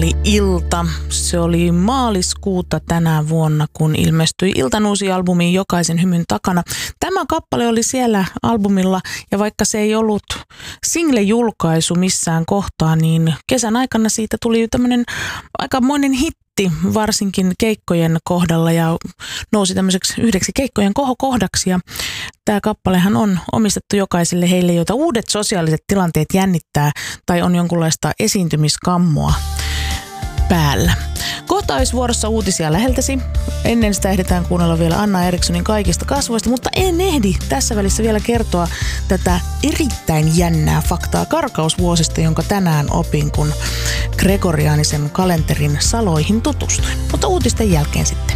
Oli ilta. Se oli maaliskuuta tänä vuonna, kun ilmestyi Iltan uusi albumi Jokaisen hymyn takana. Tämä kappale oli siellä albumilla, ja vaikka se ei ollut single-julkaisu missään kohtaa, niin kesän aikana siitä tuli tämmöinen aikamoinen hitti, varsinkin keikkojen kohdalla, ja nousi tämmöiseksi yhdeksi keikkojen kohokohdaksi. Ja tämä kappalehan on omistettu jokaiselle heille, joita uudet sosiaaliset tilanteet jännittää tai on jonkunlaista esiintymiskammoa päällä. Kohta olisi vuorossa uutisia läheltäsi. Ennen sitä ehditään kuunnella vielä Anna Erikssonin Kaikista kasvoista, mutta en ehdi tässä välissä vielä kertoa tätä erittäin jännää faktaa karkausvuosista, jonka tänään opin, kun gregoriaanisen kalenterin saloihin tutustuin. Mutta uutisten jälkeen sitten.